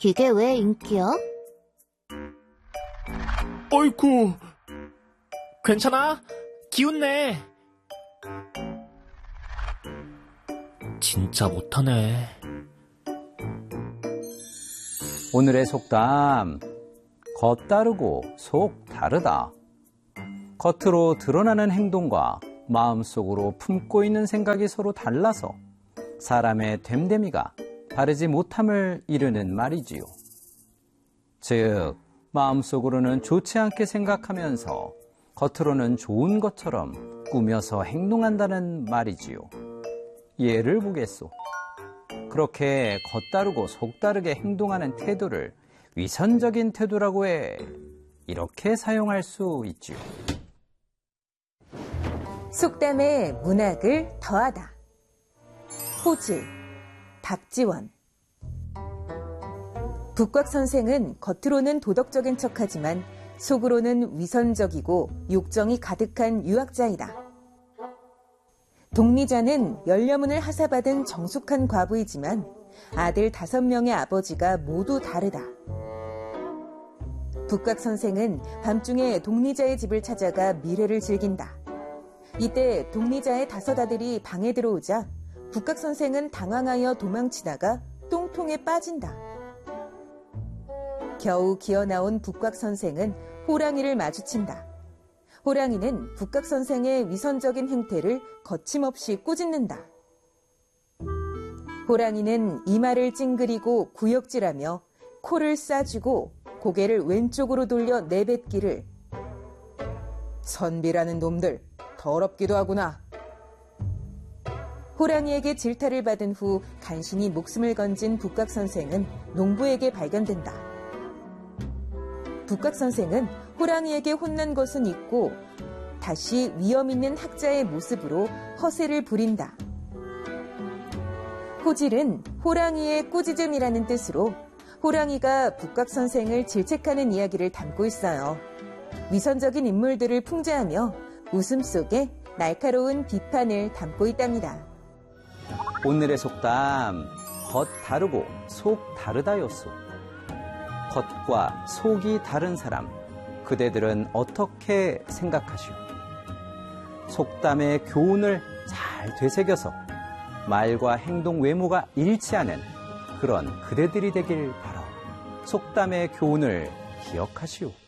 그게 왜 인기야? 어이쿠, 괜찮아? 기운내. 진짜 못하네. 오늘의 속담, 겉 다르고 속 다르다. 겉으로 드러나는 행동과 마음속으로 품고 있는 생각이 서로 달라서 사람의 됨됨이가 바르지 못함을 이르는 말이지요. 즉, 마음속으로는 좋지 않게 생각하면서 겉으로는 좋은 것처럼 꾸며서 행동한다는 말이지요. 예를 보겠소. 그렇게 겉다르고 속다르게 행동하는 태도를 위선적인 태도라고 해. 이렇게 사용할 수 있지요. 속담의 문학을 더하다. 호질, 박지원. 북곽 선생은 겉으로는 도덕적인 척하지만 속으로는 위선적이고 욕정이 가득한 유학자이다. 동리자는 열려문을 하사받은 정숙한 과부이지만 아들 5명의 아버지가 모두 다르다. 북곽 선생은 밤중에 동리자의 집을 찾아가 미래를 즐긴다. 이때 동리자의 5 아들이 방에 들어오자 북곽 선생은 당황하여 도망치다가 똥통에 빠진다. 겨우 기어나온 북곽 선생은 호랑이를 마주친다. 호랑이는 북곽 선생의 위선적인 행태를 거침없이 꾸짖는다. 호랑이는 이마를 찡그리고 구역질하며 코를 싸쥐고 고개를 왼쪽으로 돌려 내뱉기를 선비라는 놈들 더럽기도 하구나. 호랑이에게 질타를 받은 후 간신히 목숨을 건진 북곽 선생은 농부에게 발견된다. 북곽 선생은 호랑이에게 혼난 것은 잊고 다시 위험 있는 학자의 모습으로 허세를 부린다. 호질은 호랑이의 꾸짖음이라는 뜻으로 호랑이가 북곽 선생을 질책하는 이야기를 담고 있어요. 위선적인 인물들을 풍자하며 웃음 속에 날카로운 비판을 담고 있답니다. 오늘의 속담, 겉 다르고 속 다르다였소. 겉과 속이 다른 사람, 그대들은 어떻게 생각하시오? 속담의 교훈을 잘 되새겨서 말과 행동 외모가 일치하는 그런 그대들이 되길 바라. 속담의 교훈을 기억하시오.